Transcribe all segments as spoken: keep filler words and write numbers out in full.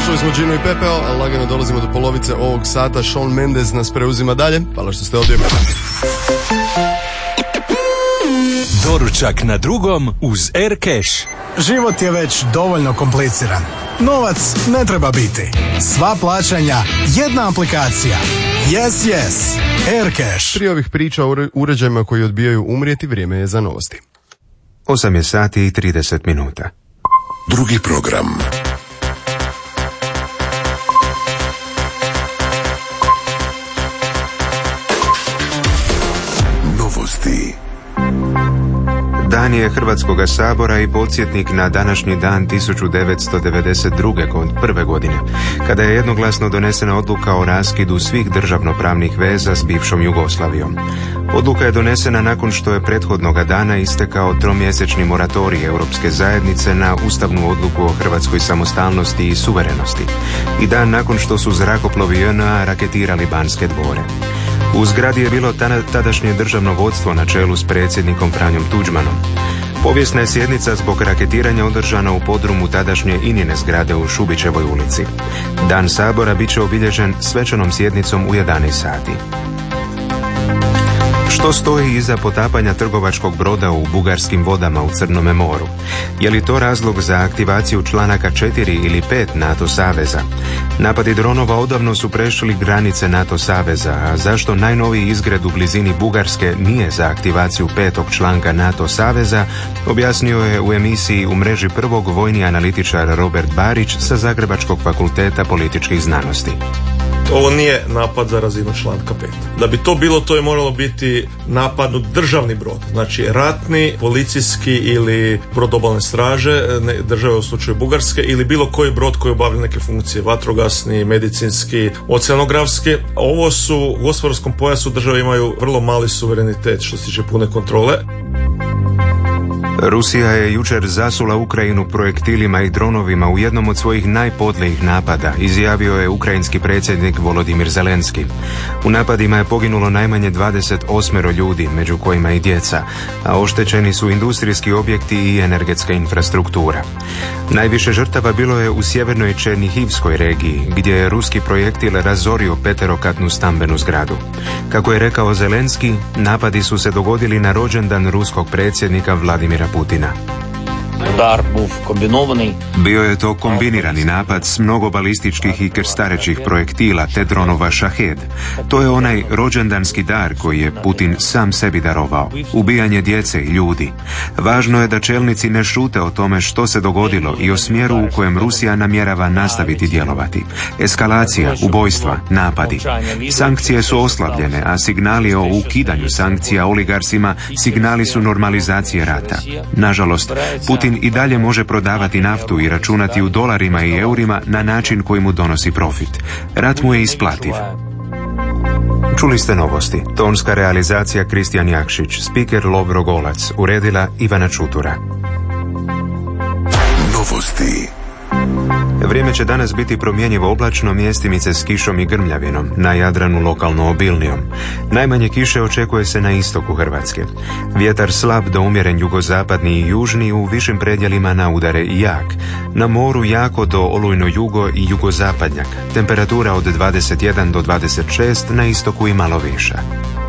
Čuli smo Gino i Pepeo, a lagano dolazimo do polovice ovog sata. Shawn Mendes nas preuzima dalje. Hvala što ste ovdje. Doručak na drugom uz Aircash. Život je već dovoljno kompliciran. Novac ne treba biti. Sva plaćanja, jedna aplikacija. Yes, yes. Aircash. Prije ovih priča o uređajima koji odbijaju umrijeti, vrijeme je za novosti. osam je sati i trideset minuta. Drugi program. Novosti. Dan je Hrvatskoga sabora i podsjetnik na današnji dan tisuću devetsto devedeset druge kod prve godine, kada je jednoglasno donesena odluka o raskidu svih državnopravnih veza s bivšom Jugoslavijom. Odluka je donesena nakon što je prethodnoga dana istekao tromjesečni moratorij Europske zajednice na ustavnu odluku o hrvatskoj samostalnosti i suverenosti i dan nakon što su zrakoplovi J N A raketirali Banske dvore. U zgradi je bilo tadašnje državno vodstvo na čelu s predsjednikom Franjom Tuđmanom. Povijesna je sjednica zbog raketiranja održana u podrumu tadašnje Inine zgrade u Šubićevoj ulici. Dan sabora bit će obilježen svečanom sjednicom u jedanaest sati. Što stoji iza potapanja trgovačkog broda u bugarskim vodama u Crnome moru? Je li to razlog za aktivaciju članaka četiri ili pet NATO saveza? Napadi dronova odavno su prešli granice NATO saveza, a zašto najnoviji izgred u blizini Bugarske nije za aktivaciju petog članka NATO saveza, objasnio je u emisiji U mreži prvog vojni analitičar Robert Barić sa Zagrebačkog fakulteta političkih znanosti. Ovo nije napad za razinu članka pet. Da bi to bilo, to je moralo biti napad u državni brod. Znači ratni, policijski ili brod obalne straže, države u slučaju Bugarske, ili bilo koji brod koji obavlja neke funkcije, vatrogasni, medicinski, oceanografski. Ovo su u gospodarskom pojasu države imaju vrlo mali suverenitet što se tiče pune kontrole. Rusija je jučer zasula Ukrajinu projektilima i dronovima u jednom od svojih najpodlijih napada, izjavio je ukrajinski predsjednik Volodimir Zelenski. U napadima je poginulo najmanje dvadeset osam ljudi, među kojima i djeca, a oštećeni su industrijski objekti i energetska infrastruktura. Najviše žrtava bilo je u sjevernoj Černihivskoj regiji, gdje je ruski projektil razorio peterokatnu stambenu zgradu. Kako je rekao Zelenski, napadi su se dogodili na rođendan ruskog predsjednika Vladimira Putina. Bio je to kombinirani napad s mnogo balističkih i krstarećih projektila te dronova Šahed. To je onaj rođendanski dar koji je Putin sam sebi darovao. Ubijanje djece i ljudi. Važno je da čelnici ne šute o tome što se dogodilo i o smjeru u kojem Rusija namjerava nastaviti djelovati. Eskalacija, ubojstva, napadi. Sankcije su oslabljene, a signali o ukidanju sankcija oligarsima signali su normalizacije rata. Nažalost, Putin i dalje može prodavati naftu i računati u dolarima i eurima na način koji mu donosi profit. Rat mu je isplativ. Čuli ste novosti. Tonska realizacija Kristijan Jakšić, spiker Lovro Golac, uredila Ivana Čutura. Novosti. Vrijeme će danas biti promjenjivo oblačno, mjestimice s kišom i grmljavinom, na Jadranu lokalno obilnijom. Najmanje kiše očekuje se na istoku Hrvatske. Vjetar slab do umjeren jugozapadni i južni, u višim predjelima na udare i jak. Na moru jako do olujno jugo i jugozapadnjak. Temperatura od dvadeset jedan do dvadeset šest, na istoku i malo viša.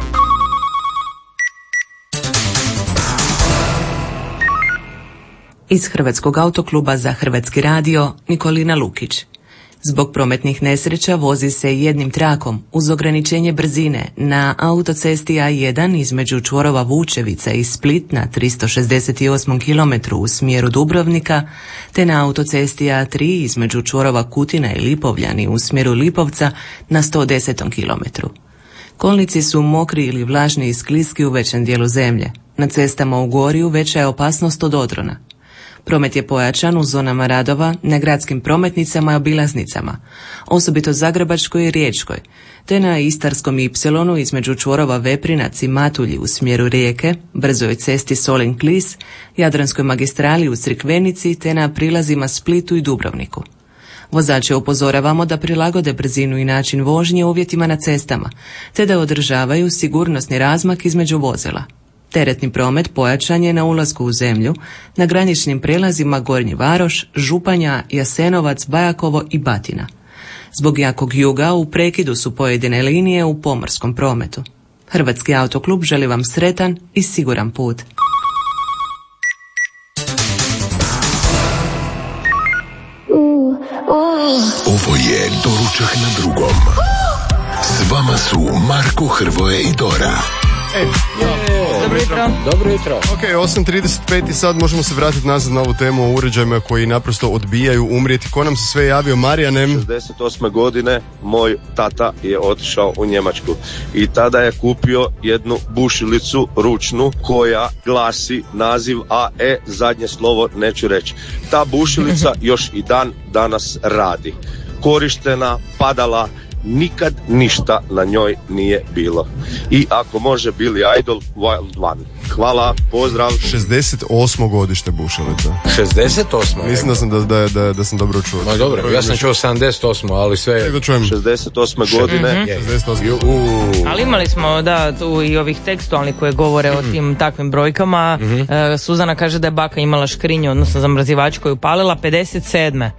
Iz Hrvatskog autokluba za Hrvatski radio, Nikolina Lukić. Zbog prometnih nesreća vozi se jednim trakom uz ograničenje brzine na autocesti A jedan između čvorova Vučevica i Split na tristo šezdeset osam kilometru u smjeru Dubrovnika, te na autocesti A tri između čvorova Kutina i Lipovljani u smjeru Lipovca na sto deset kilometru. Kolnici su mokri ili vlažni i skliski u većem dijelu zemlje. Na cestama u Gorju veća je opasnost od odrona. Promet je pojačan u zonama radova, na gradskim prometnicama i obilaznicama, osobito Zagrebačkoj i Riječkoj, te na Istarskom ipsilonu između čvorova Veprinac i Matulji u smjeru Rijeke, brzoj cesti Solin-Klis, Jadranskoj magistrali u Crikvenici, te na prilazima Splitu i Dubrovniku. Vozače upozoravamo da prilagode brzinu i način vožnje uvjetima na cestama, te da održavaju sigurnosni razmak između vozila. Teretni promet pojačan je na ulasku u zemlju, na graničnim prijelazima Gornji Varoš, Županja, Jasenovac, Bajakovo i Batina. Zbog jakog juga u prekidu su pojedine linije u pomorskom prometu. Hrvatski autoklub želi vam sretan i siguran put. Ovo je Doručak na drugom. S vama su Marko, Hrvoje i Dora. Ej, Dobro jutro. Dobro jutro. Ok, osam trideset pet i sad možemo se vratiti nazad na ovu temu o uređajima koji naprosto odbijaju umrijeti. Ko nam se sve javio? Marijanem? šezdeset osme godine moj tata je otišao u Njemačku i tada je kupio jednu bušilicu ručnu koja glasi naziv A E, zadnje slovo neću reći. Ta bušilica još i dan danas radi. Korištena, padala, nikad ništa na njoj nije bilo. I ako može Billy Idol, Wild One. Hvala, pozdrav. šezdeset osmo godište bušilica. šezdeset osmo Mislim da sam, da, da, da, da sam dobro čuo. No dobro, ja sam čuo sedamdeset osmo ali sve... Nek da čujem. šezdeset osme godine. Mm-hmm. šezdeset osmo. Ali imali smo, da, tu i ovih tekstualnih koje govore mm-hmm. o tim takvim brojkama. Mm-hmm. Uh, Suzana kaže da je baka imala škrinju, odnosno zamrzivač koju palila pedeset sedme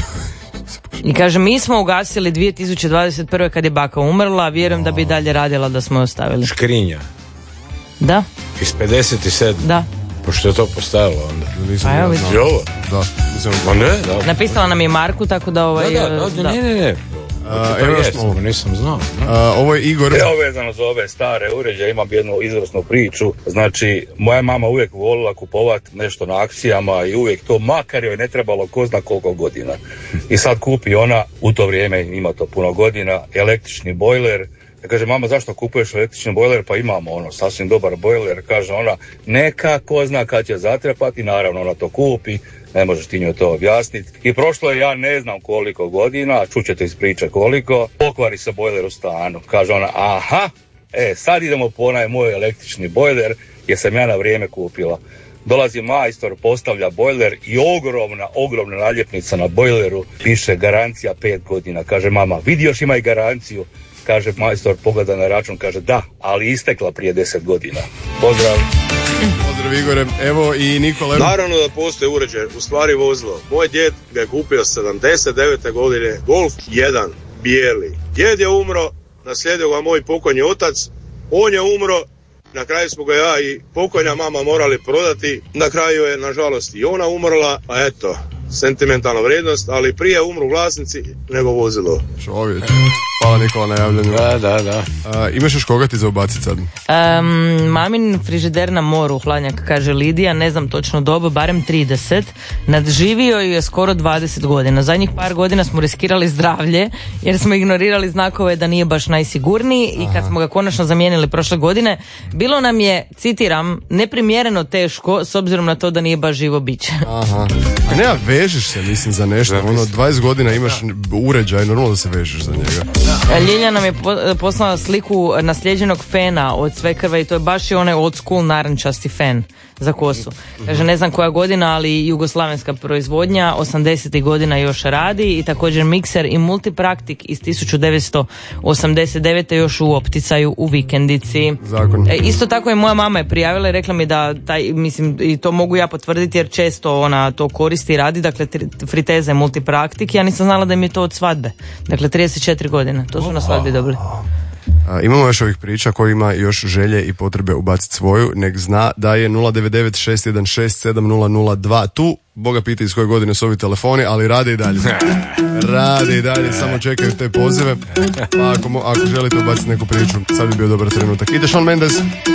I kaže, mi smo ugasili dvije tisuće dvadeset prve kad je baka umrla, vjerujem da bi dalje radila da smo je ostavili. Škrinja. Da. Iz pedeset sedam Da. Pošto je to postavilo onda. Nisam Pa evo ja vidiš. znao. Ovo? Da, nisam Ma ne, da. Napisala nam je Marku, tako da ovaj... Da, da, da, da. ne, ne, ne. A, To evo jest, smo. nisam znao. A, ovo je Igor. Evo vezano za ove stare uređaje, imam jednu izvrsnu priču. Znači, moja mama uvijek volila kupovati nešto na akcijama i uvijek to, makar joj ne trebalo ko zna koliko godina. I sad kupi ona, u to vrijeme ima to puno godina, električni bojler. Ja kaže, mama, zašto kupuješ električni bojler? Pa imamo ono, sasvim dobar bojler. Kaže ona, neka ko zna kad će zatrepati, naravno ona to kupi. Ne možeš ti njoj to objasniti. I prošlo je, ja ne znam koliko godina, čućete iz priče koliko, pokvari se bojler u stanu. Kaže ona, aha, e, sad idemo po onaj moj električni bojler, jer sam ja na vrijeme kupila. Dolazi majstor, postavlja bojler i ogromna, ogromna naljepnica na bojleru, piše garancija pet godina. Kaže mama, vidi još ima i garanciju. Kaže majstor, pogleda na račun, kaže da, ali istekla prije deset godina. Pozdrav. Pozdrav Igore. Evo i Nikola. Naravno da postoje uređaj, u stvari vozilo. Moj djed ga je kupio sedamdeset devete godine, Golf jedan, bijeli. Djed je umro, naslijedio ga moj pokojni otac, on je umro, na kraju smo ga ja i pokojna mama morali prodati, na kraju je nažalost i ona umrla, a eto, sentimentalna vrijednost, ali prije umru vlasnici nego vozilo. Čovječ. Hvala Nikola na javljanju. Da, da, da. A, imaš još koga ti za ubaciti sad? Um, mamin frižider na moru, hladnjak, kaže Lidija, ne znam točno dobu, barem trideset. Nadživio ju je skoro dvadeset godina. Zadnjih par godina smo riskirali zdravlje jer smo ignorirali znakove da nije baš najsigurniji. Aha. I kad smo ga konačno zamijenili prošle godine, bilo nam je, citiram, neprimjereno teško s obzirom na to da nije baš živo biće. Aha. A ne, vežeš se, mislim, za nešto. Ono, dvadeset godina imaš uređaj, normalno da se vežeš za njega. Ljilja nam je poslala sliku naslijeđenog fena od sve krve i to je baš i onaj old school narančasti fen za kosu. Kaže, ne znam koja godina, ali jugoslavenska proizvodnja, osamdesetih godina još radi i također mikser i multipraktik iz tisuću devetsto osamdeset devete još u opticaju u vikendici. Zakon. E, isto tako je moja mama je prijavila i rekla mi da taj, mislim, i to mogu ja potvrditi jer često ona to koristi i radi, dakle friteze multipraktik, ja nisam znala da im je to od svadbe. Dakle, trideset četiri godine, to su na svadbi dobili. A, imamo još ovih priča koji ima još želje i potrebe ubaciti svoju, nek zna da je nula devet devet šest jedan šest sedam nula nula dva tu. Boga pita iz koje godine su ovi telefoni, ali rade i dalje. Rade i dalje, samo čekaju te pozive. Pa ako, ako želite ubaciti neku priču, sad bi bio dobar trenutak. Ide Shawn Mendes.